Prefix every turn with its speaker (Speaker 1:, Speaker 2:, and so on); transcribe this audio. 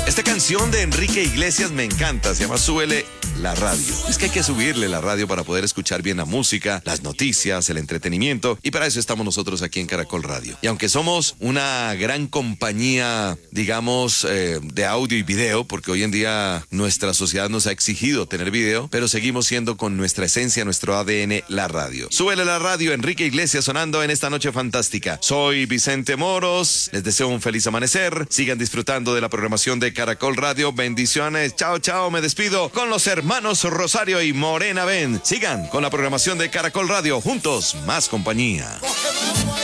Speaker 1: Esta canción de Enrique Iglesias me encanta, se llama Súbele la radio. Es que hay que subirle la radio para poder escuchar bien la música, las noticias, el entretenimiento, y para eso estamos nosotros aquí en Caracol Radio. Y aunque somos una gran compañía, digamos, de audio y video, porque hoy en día nuestra sociedad nos ha exigido tener video, pero seguimos siendo con nuestra esencia, nuestro ADN, la radio. Súbele la radio, Enrique Iglesias sonando en esta noche fantástica. Soy Vicente Moros, les deseo un feliz amanecer, sigan disfrutando de la programación de Caracol Radio, bendiciones, chao, chao, me despido con los hermanos Rosario y Morena Ben. Sigan con la programación de Caracol Radio, juntos, más compañía.